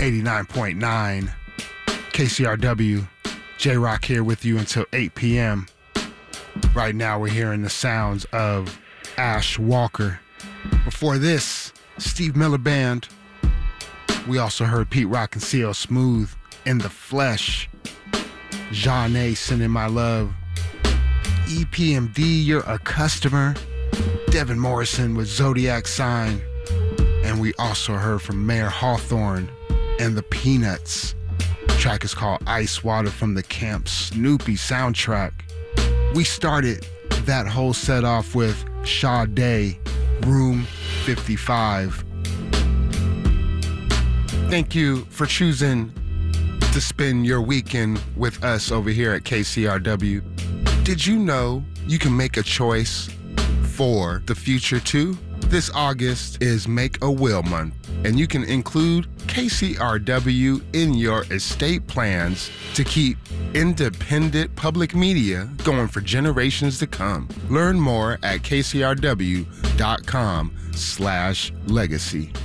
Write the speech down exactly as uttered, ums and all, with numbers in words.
eighty-nine point nine K C R W. J-Rock here with you until eight p.m. Right now we're hearing the sounds of Ash Walker. Before this, Steve Miller Band. We also heard Pete Rock and C L Smooth, In the Flesh. Jeanne, Sending My Love. E P M D, You're a Customer. Devin Morrison with Zodiac Sign. And we also heard from Mayor Hawthorne and the Peanuts. The track is called Ice Water from the Camp Snoopy soundtrack. We started that whole set off with Sade, Room fifty-five. Thank you for choosing to spend your weekend with us over here at K C R W. Did you know you can make a choice for the future too? This August is Make a Will Month, and you can include K C R W in your estate plans to keep independent public media going for generations to come. Learn more at kcrw.com slash legacy.